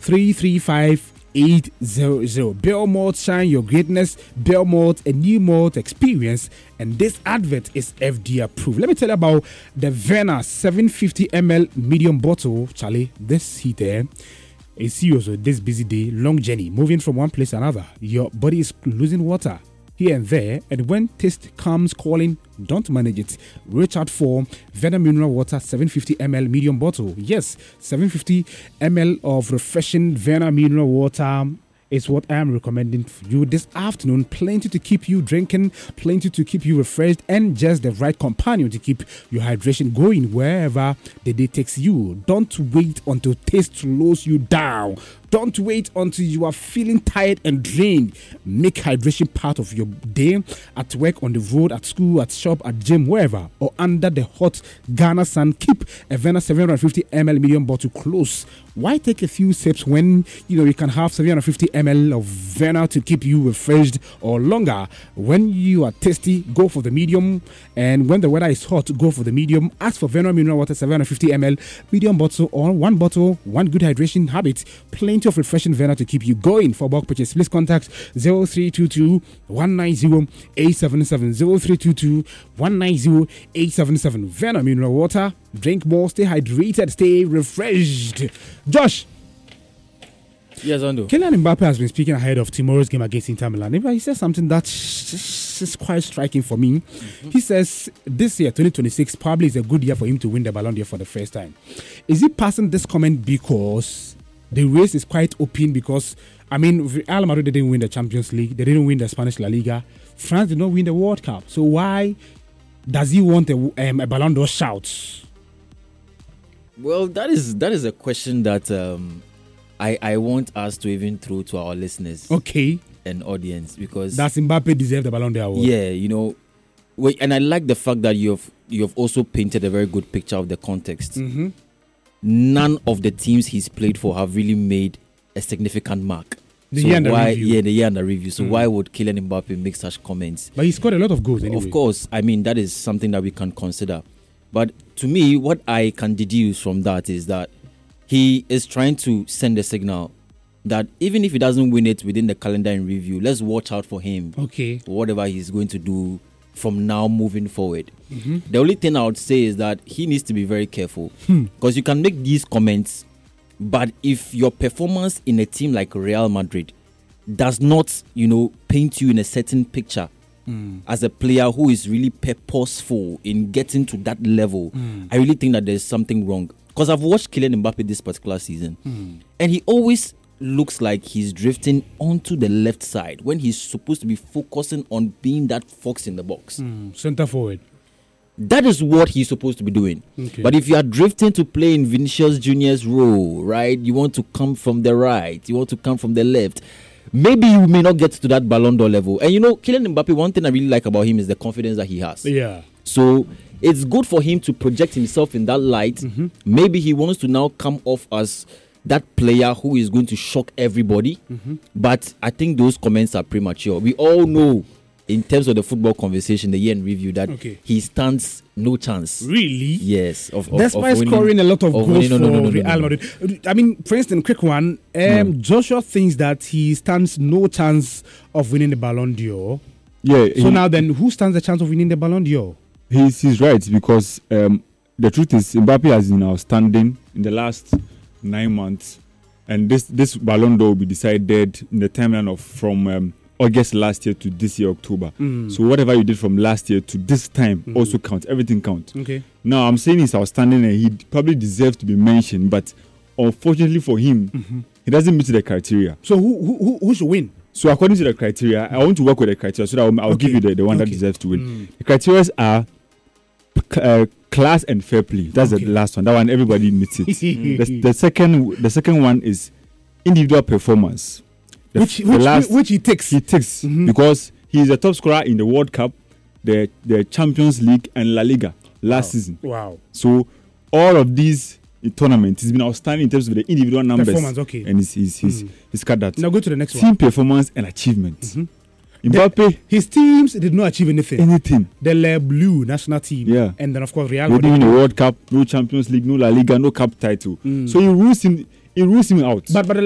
335-800. Belmont, shine your greatness. Belmont, a new malt experience. And this advert is FDA approved. Let me tell you about the Verna 750 ml medium bottle. Charlie, this heat is serious this busy day, long journey, moving from one place to another. Your body is losing water here and there, and when taste comes calling, don't manage it. Reach out for Verna Mineral Water 750 ml medium bottle. Yes, 750 ml of refreshing Verna Mineral Water is what I am recommending for you this afternoon. Plenty to keep you drinking, plenty to keep you refreshed, and just the right companion to keep your hydration going wherever the day takes you. Don't wait until taste slows you down. Don't wait until you are feeling tired and drained. Make hydration part of your day, at work, on the road, at school, at shop, at gym, wherever, or under the hot Ghana sun. Keep a Verna 750 ml medium bottle close. Why take a few sips when you can have 750 ml of Verna to keep you refreshed or longer? When you are thirsty, go for the medium, and when the weather is hot, go for the medium. Ask for Verna Mineral Water 750 ml medium bottle, or one bottle, one good hydration habit. Plenty of refreshing Verna to keep you going. For bulk purchase, please contact 0322 190 877 0322 190 877. Verna Mineral Water. Drink more, stay hydrated, stay refreshed. Josh. Yes, Ando. Kylian Mbappe has been speaking ahead of tomorrow's game against Inter Milan. He said something that is quite striking for me. Mm-hmm. He says this year, 2026, probably is a good year for him to win the Ballon d'Or for the first time. Is he passing this comment because the race is quite open? Because, Real Madrid didn't win the Champions League. They didn't win the Spanish La Liga. France did not win the World Cup. So why does he want a Ballon d'Or shout? Well, that is a question that I want us to even throw to our listeners, and audience, because does Mbappe deserve the Ballon d'Or award? Yeah, and I like the fact that you have also painted a very good picture of the context. Mm-hmm. None of the teams he's played for have really made a significant mark. The year under review. So why would Kylian Mbappe make such comments? But he scored a lot of goals anyway. Of course, that is something that we can consider. But to me, what I can deduce from that is that he is trying to send a signal that even if he doesn't win it within the calendar in review, let's watch out for him. Okay. Whatever he's going to do from now moving forward. Mm-hmm. The only thing I would say is that he needs to be very careful. Because you can make these comments, but if your performance in a team like Real Madrid does not, paint you in a certain picture as a player who is really purposeful in getting to that level, I really think that there's something wrong. Because I've watched Kylian Mbappe this particular season, and he always looks like he's drifting onto the left side when he's supposed to be focusing on being that fox in the box. Center forward. That is what he's supposed to be doing. Okay. But if you are drifting to play in Vinicius Junior's role, right, you want to come from the right, you want to come from the left, maybe you may not get to that Ballon d'Or level. And Kylian Mbappe, one thing I really like about him is the confidence that he has. Yeah. So it's good for him to project himself in that light. Mm-hmm. Maybe he wants to now come off as that player who is going to shock everybody. Mm-hmm. But I think those comments are premature. We all know, in terms of the football conversation, the year in review, that he stands no chance. Really? Yes. Despite scoring a lot of goals for Real Madrid. For instance, quick one. Joshua thinks that he stands no chance of winning the Ballon d'Or. Yeah. So now then, who stands a chance of winning the Ballon d'Or? He's right, because the truth is Mbappe has been outstanding in the last 9 months, and this Ballon d'Or will be decided in the timeline of from August last year to this year October. So whatever you did from last year to this time also counts. Everything counts. Okay. Now I'm saying he's outstanding and he probably deserves to be mentioned, but unfortunately for him, he doesn't meet the criteria. So who should win? So according to the criteria, I want to work with the criteria so that I'll give you the one that deserves to win. The criteria are class and fair play. That's the last one. That one everybody meets it. the second one is individual performance. Which he takes. He takes because he's a top scorer in the World Cup, the Champions League and La Liga last season. Wow. So all of these tournaments, he's been outstanding in terms of the individual numbers. Performance, okay. And he's got that. Now go to the next one. Team performance and achievement. Mbappe, his teams did not achieve anything. The Le Bleu national team. Yeah. And then of course Real Madrid. They didn't win the World Cup, no Champions League, no La Liga, no cup title. So he rules him out. But